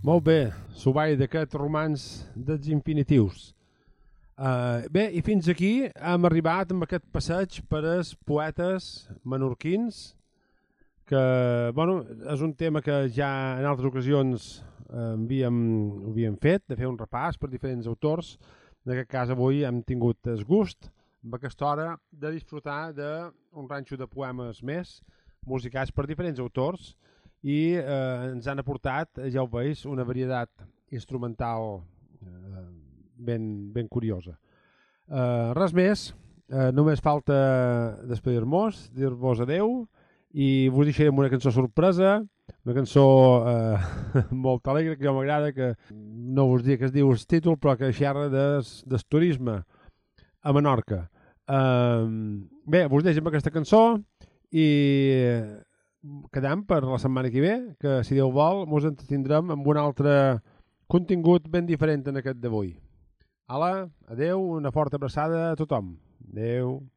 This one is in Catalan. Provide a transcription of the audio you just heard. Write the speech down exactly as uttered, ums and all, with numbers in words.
Molt bé, suball d'aquest romans dels infinitius. Uh, bé, i fins aquí hem arribat amb aquest passeig per als poetes menorquins, que bueno, és un tema que ja en altres ocasions eh, havíem, havíem fet, de fer un repàs per diferents autors. En aquest cas avui hem tingut el gust, amb aquesta hora, de disfrutar d'un ranxo de poemes més, musicats per diferents autors, i eh, ens han aportat, ja ho veus, una varietat instrumental eh, ben, ben curiosa. Eh, res més, eh, només falta despedir-nos, dir-vos adeu, i vos deixaré amb una cançó sorpresa, una cançó eh, molt alegre, que jo m'agrada, que no vos dic que es diu el títol, però que xerra del, del turisme a Menorca. Eh, bé, vos deixo amb aquesta cançó i quedem per la setmana que ve, que si Déu vol mos entretindrem amb un altre contingut ben diferent en aquest d'avui. Ala, adeu, una forta abraçada a tothom. Adeu.